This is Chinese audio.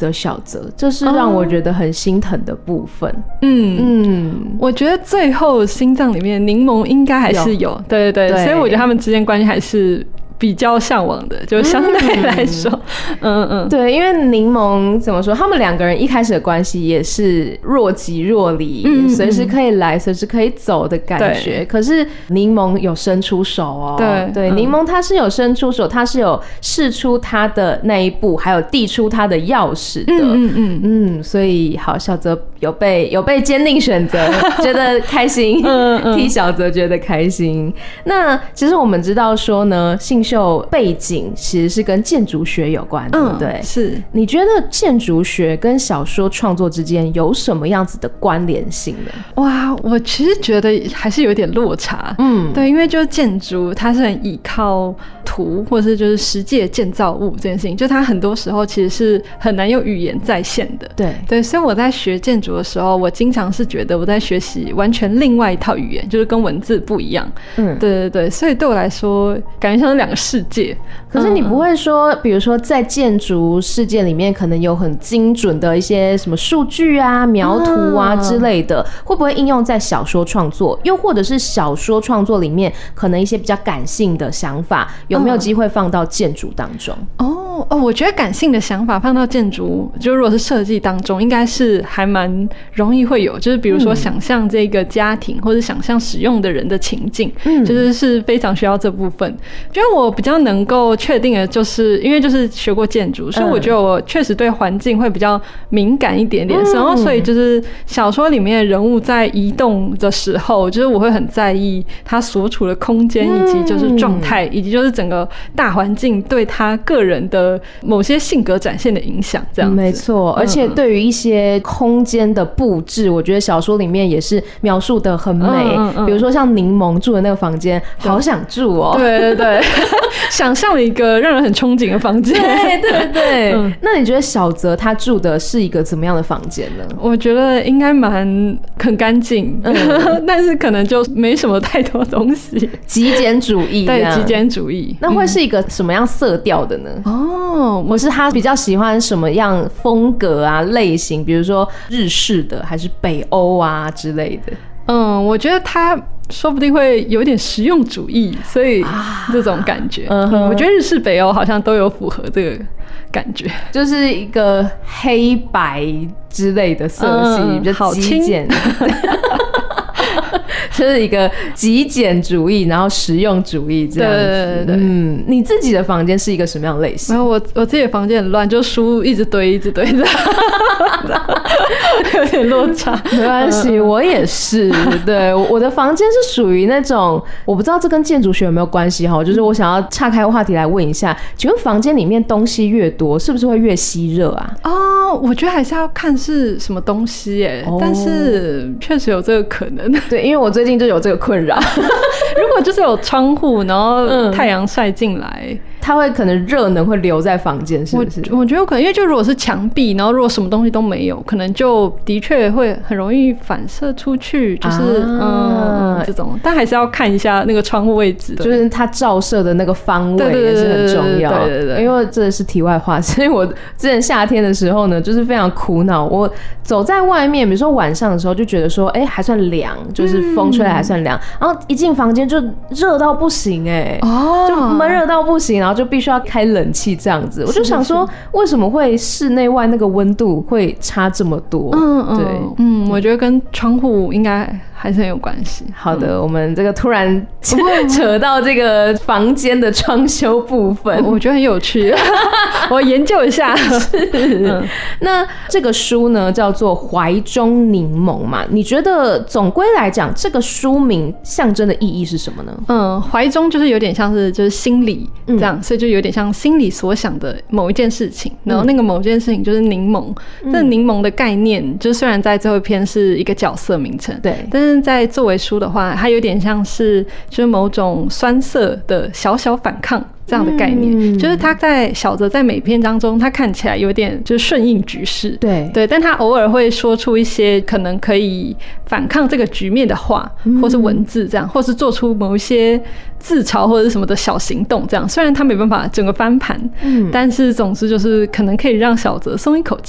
择小泽，这是让我觉得很心疼的部分。 我觉得最后心脏里面柠檬应该还是有，对，所以我觉得他们之间关系还是比较向往的，就相对来说， 对，因为柠檬怎么说，他们两个人一开始的关系也是若即若离，随时可以来，随时可以走的感觉。可是柠檬有伸出手哦，对，柠檬他是有伸出手，他是有释出他的那一步，还有递出他的钥匙的，所以好，小泽有被坚定选择，觉得开心，替小泽觉得开心。那其实我们知道说呢，信秀背景其实是跟建筑学有关，对不对？是。你觉得建筑学跟小说创作之间有什么样子的关联性呢？ 哇，我其实觉得还是有点落差，对，因为就是建筑它是很依靠图或是就是实际的建造物这件事情，就它很多时候其实是很难用语言再现的，对，所以我在学建筑的时候，我经常是觉得我在学习完全另外一套语言，就是跟文字不一样，对，所以对我来说感觉像是两个世界。 可是你不会说比如说在建筑世界里面可能有很精准的一些什么数据啊描图啊之类的，会不会应用在小说创作，又或者是小说创作里面可能一些比较感性的想法，有没有机会放到建筑当中？ 我觉得感性的想法放到建筑，就如果是设计当中，应该是还蛮容易会有，就是比如说想象这个家庭，或者想象使用的人的情境，就是非常需要这部分。觉得我比较能够确定的，就是因为就是学过建筑，所以我觉得我确实对环境会比较敏感一点点，然后所以就是小说里面的人物在移动的时候，就是我会很在意他所处的空间以及就是状态，以及就是整个大环境对他个人的某些性格展现的影响，这样子。 没错，而且对于一些空间的布置，我觉得小说里面也是描述的很美。比如说像柠檬住的那个房间，好想住哦。对， 想象了一个让人很憧憬的房间。 对。那你觉得小泽他住的是一个怎么样的房间呢？ 我觉得应该很干净，但是可能就没什么太多东西。 极简主义， 对，极简主义。 那会是一个什么样色调的呢？我是他比较喜欢什么样风格啊类型，比如说日式的还是北欧啊之类的？ 我觉得他说不定会有点实用主义，所以这种感觉，我觉得日式北欧好像都有符合这个感觉， 就是一个黑白之类的色系，比较极简。就是一个极简主义，然后实用主义这样子。对。你自己的房间是一个什么样的类型？ 我自己的房间很乱，就书一直堆着，有点落差。 没关系，我也是。对，我的房间是属于那种，我不知道这跟建筑学有没有关系哈。就是我想要岔开话题来问一下，请问房间里面东西越多，是不是会越吸热啊？ 我觉得还是要看是什么东西耶，但是确实有这个可能。 对，因为我最近就有这个困扰。 如果就是有窗户，然后太阳晒进来， 它会可能热能会留在房间，是不是？ 我觉得有可能，因为就如果是墙壁，然后如果什么东西都没有，可能就的确会很容易反射出去，就是这种。但还是要看一下那个窗户位置， 就是它照射的那个方位也是很重要。对，因为这是题外话，所以我之前夏天的时候呢，就是非常苦恼。我走在外面，比如说晚上的时候，就觉得说，还算凉，就是风吹来还算凉，然后一进房间就热到不行，就闷热到不行，然后就必须要开冷气这样子。我就想说，为什么会室内外那个温度会差这么多？对， 我觉得跟窗户应该还是很有关系。 好的，我们这个突然扯到这个房间的装修部分， 我觉得很有趣，我研究一下。 那这个书呢叫做《怀中柠檬》嘛？你觉得总归来讲，这个书名象征的意义是什么呢？ 怀中就是有点像是就是心理这样，所以就有点像心里所想的某一件事情，然后那个某件事情就是柠檬。这柠檬的概念，就虽然在最后一篇是一个角色名称，对，但是在作为书的话，它有点像是就是某种酸涩的小小反抗这样的概念，就是他在小泽在每篇当中，他看起来有点就是顺应局势，对，但他偶尔会说出一些可能可以反抗这个局面的话，或是文字这样，或是做出某一些自嘲或者是什么的小行动这样。虽然他没办法整个翻盘，但是总之就是可能可以让小泽松一口气。